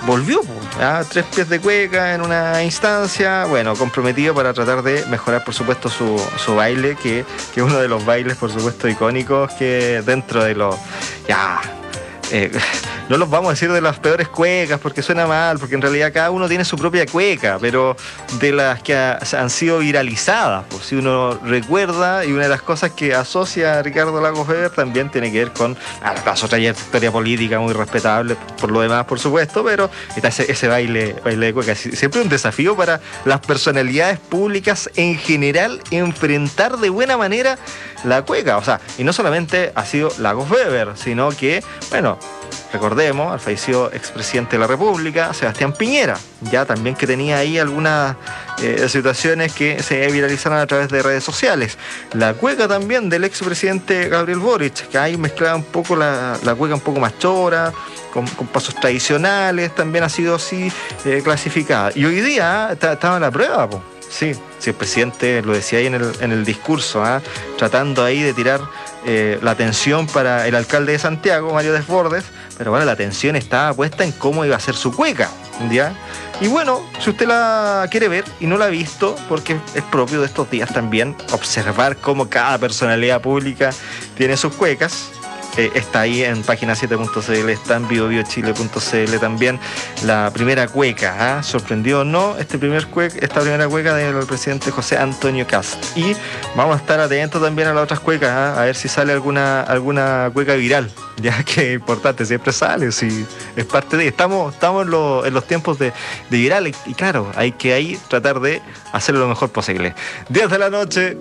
volvió, a 3 pies de cueca en una instancia, bueno, comprometido para tratar de mejorar, por supuesto, su baile, que es uno de los bailes, por supuesto, icónicos, que dentro de los... Ya, no los vamos a decir de las peores cuecas porque suena mal, porque en realidad cada uno tiene su propia cueca, pero de las que han sido viralizadas, pues si uno recuerda, y una de las cosas que asocia a Ricardo Lagos Weber también tiene que ver con su trayectoria política muy respetable por lo demás, por supuesto, pero está ese baile de cueca. Siempre un desafío para las personalidades públicas en general enfrentar de buena manera la cueca, o sea, y no solamente ha sido Lagos Weber, sino que, bueno, recordemos al fallecido expresidente de la República, Sebastián Piñera, ya también, que tenía ahí algunas situaciones que se viralizaron a través de redes sociales. La cueca también del expresidente Gabriel Boric, que ahí mezclaba un poco la cueca un poco más chora, con pasos tradicionales, también ha sido así clasificada. Y hoy día estaba en la prueba, po. Sí, el presidente lo decía ahí en el discurso, tratando ahí de tirar la atención para el alcalde de Santiago, Mario Desbordes, pero bueno, la atención estaba puesta en cómo iba a ser su cueca, ¿ya? Y bueno, si usted la quiere ver y no la ha visto, porque es propio de estos días también observar cómo cada personalidad pública tiene sus cuecas. Está ahí en página7.cl, está en biobiochile.cl también la primera cueca, sorprendió o no esta primera cueca del presidente José Antonio Kast. Y vamos a estar atentos también a las otras cuecas, a ver si sale alguna cueca viral, ya que es importante, siempre sale, si es parte de... Estamos en los tiempos de viral, y claro, hay que ahí tratar de hacerlo lo mejor posible. 10 de la noche.